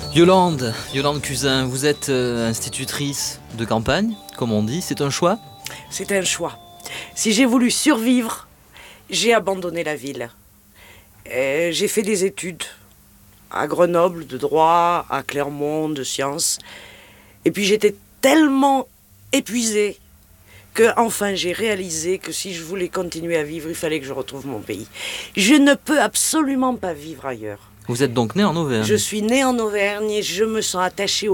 Yolande Cusin, vous êtes institutrice de campagne, comme on dit, c'est un choix? C'est un choix. Si j'ai voulu survivre, j'ai abandonné la ville. J'ai fait des études à Grenoble de droit, à Clermont de sciences. Et puis j'étais tellement épuisée que enfin j'ai réalisé que si je voulais continuer à vivre, il fallait que je retrouve mon pays. Je ne peux absolument pas vivre ailleurs. Vous êtes donc né en Auvergne? Je suis née en Auvergne et je me sens attachée au